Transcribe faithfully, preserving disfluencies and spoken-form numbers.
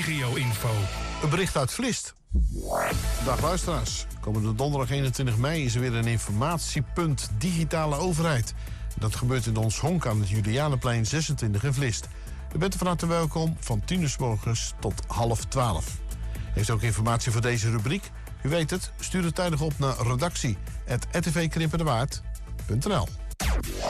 regio-info. Een bericht uit Vlist. Dag luisteraars. Komende donderdag eenentwintig mei is er weer een informatiepunt digitale overheid. Dat gebeurt in ons honk aan het Julianenplein zesentwintig in Vlist. U bent er van harte welkom van tien uur 's morgens tot half twaalf. Heeft u ook informatie voor deze rubriek? U weet het, stuur het tijdig op naar redactie apenstaartje r t v knippendewaard punt n l.